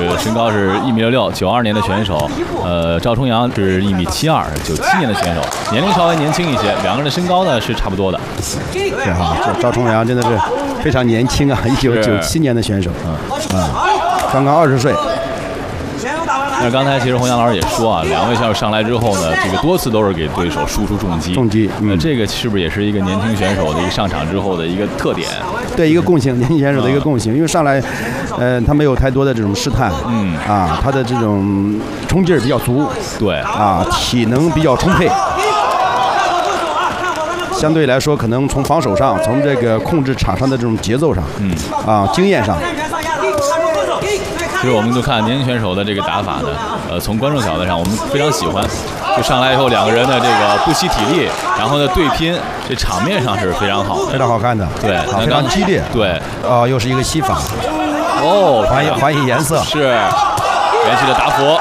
身高是1.66米，92年的选手。赵重阳是1.72米，97年的选手，年龄稍微年轻一些，两个人的身高呢是差不多的。 是哈，这赵重阳真的是非常年轻啊，1997年的选手，刚刚20岁。 那刚才其实洪洋老师也说啊，两位选手上来之后呢，这个多次都是给对手输出重击。这个是不是也是一个年轻选手的一个上场之后的一个特点？ 对，一个共性，年轻选手的一个共性，因为上来，他没有太多的这种试探，他的这种冲劲儿比较足， 对， 体能比较充沛。相对来说，可能从防守上，从这个控制场上的这种节奏上，经验上。 其实我们都看年轻选手的这个打法呢，从观众角度上，我们非常喜欢。就上来以后，两个人的这个不惜体力，然后呢对拼，这场面上是非常好的， 非常好看的。 对， 非常激烈。 对， 又是一个西法。还以颜色。 是，连续的打斧。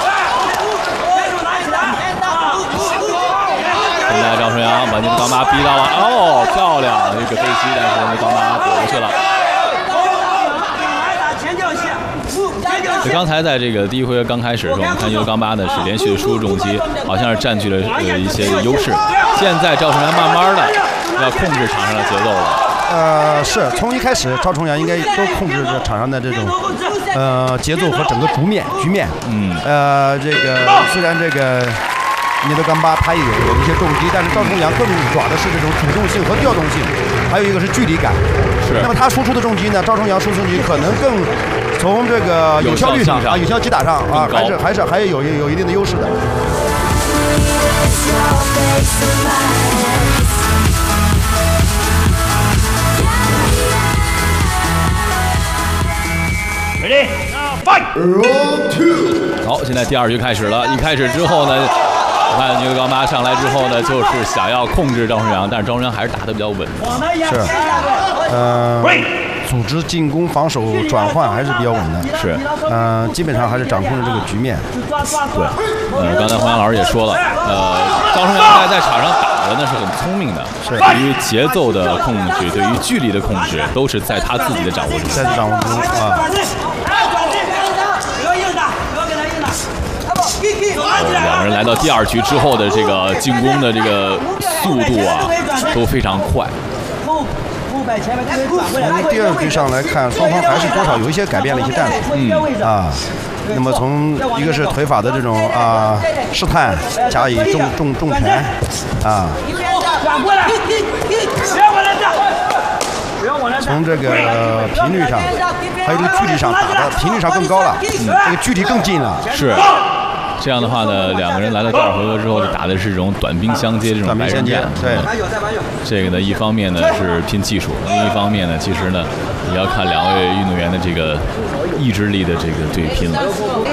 现在赵重阳把这个钢巴逼到了，漂亮，这个飞膝，但是那钢巴躲过去了。刚才在这个第一回合刚开始的时候，我们看钢巴呢是连续的输入重击，好像是占据了一些优势。现在赵重阳慢慢的要控制场上的节奏了。 是从一开始赵重阳应该都控制着场上的这种节奏和整个局面。这个虽然这个尼德冈巴他也有一些重击，但是赵重阳更主要的是这种主动性和调动性，还有一个是距离感。 是。 那么他输出的重击呢，赵重阳输出重击可能更从这个有效率上有效击打上还是有一定的优势的。 Ready? Fight! Round 2. 好，现在第二局开始了。一开始之后呢，我看尼德冈巴上来之后呢，就是想要控制赵重阳，但是赵重阳还是打得比较稳。 是。组织进攻、防守、转换还是比较稳的。 是， 基本上还是掌控着这个局面。 对，刚才洪洋老师也说了，赵重阳在场上打的呢是很聪明的， 是对于节奏的控制，对于距离的控制，都是在他自己的掌握中。两个人来到第二局之后的这个进攻的这个速度都非常快。 从第二局上来看，双方还是多少有一些改变了一些战术。那么从一个是腿法的这种试探，加以重拳从这个频率上，还有这个距离上打的频率上更高了，这个距离更近了。 是。这样的话呢，两个人来到第二回合之后，就打的是这种短兵相接这种白刃战。 对， 这个呢，一方面呢是拼技术，另一方面呢，其实呢也要看两位运动员的这个意志力的这个对拼了。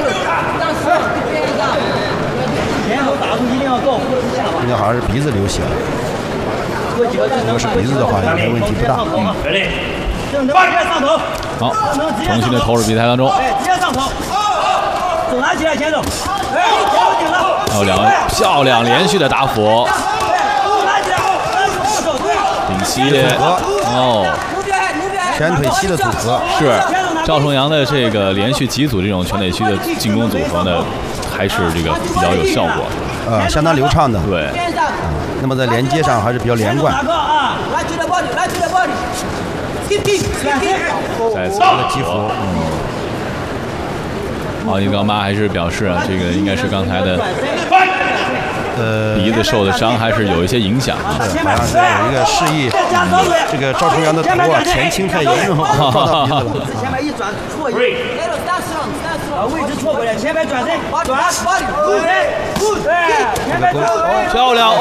应该好像是鼻子流血了，如果是鼻子的话，应该问题不大。 好，重新的投入比赛当中。 手拿起来，前手， 漂亮，连续的打斧，顶膝， 拳腿膝的组合是赵重阳的这个连续几组这种拳腿膝的进攻组合呢，还是这个比较有效果， 相当流畅的。 对， 那么在连接上还是比较连贯。 再次的击斧。尼德冈巴还是表示这个应该是刚才的鼻子受的伤还是有一些影响。 是，好像是有一个示意，这个赵重阳的头前倾太严重，撞到鼻子了。 前面一转错一，位置错过了，前面转身， 漂亮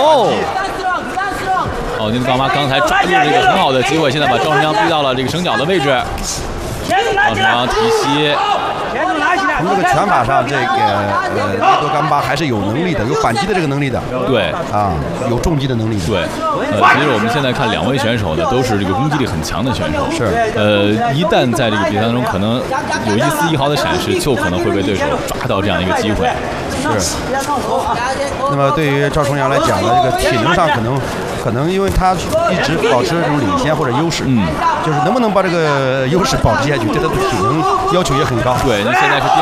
尼德冈巴刚才抓住这个很好的机会，现在把赵重阳逼到了这个绳脚的位置。赵重阳提膝。 从这个拳法上，这个尼德冈巴还是有能力的，有反击的这个能力的。 对有重击的能力。 对，其实我们现在看两位选手呢，都是这个攻击力很强的选手。 是。 一旦在这个比赛当中可能有一丝一毫的闪失，就可能会被对手抓到这样一个机会。 是。那么对于赵重阳来讲呢，这个体能上可能因为他一直保持这种领先或者优势，就是能不能把这个优势保持下去，对他的体能要求也很高。 对，你现在是